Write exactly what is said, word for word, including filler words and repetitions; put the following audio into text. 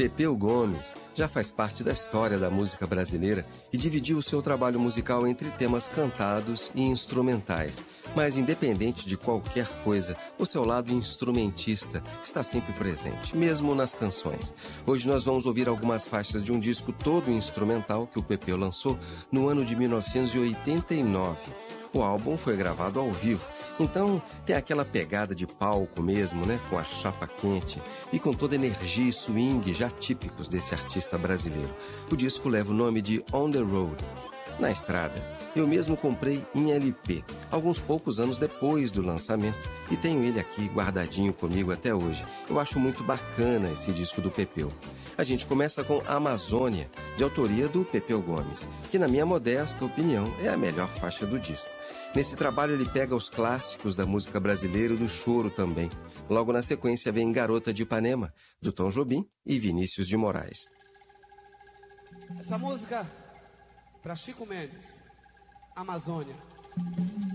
Pepeu Gomes já faz parte da história da música brasileira e dividiu o seu trabalho musical entre temas cantados e instrumentais. Mas, independente de qualquer coisa, o seu lado instrumentista está sempre presente, mesmo nas canções. Hoje nós vamos ouvir algumas faixas de um disco todo instrumental que o Pepeu lançou no ano de mil novecentos e oitenta e nove. O álbum foi gravado ao vivo, então tem aquela pegada de palco mesmo, né? Com a chapa quente e com toda a energia e swing já típicos desse artista brasileiro. O disco leva o nome de On the Road, na estrada. Eu mesmo comprei em L P, alguns poucos anos depois do lançamento, e tenho ele aqui guardadinho comigo até hoje. Eu acho muito bacana esse disco do Pepeu. A gente começa com Amazônia, de autoria do Pepeu Gomes, que na minha modesta opinião é a melhor faixa do disco. Nesse trabalho ele pega os clássicos da música brasileira e do choro também. Logo na sequência vem Garota de Ipanema, do Tom Jobim e Vinícius de Moraes. Essa música para Chico Mendes, Amazônia.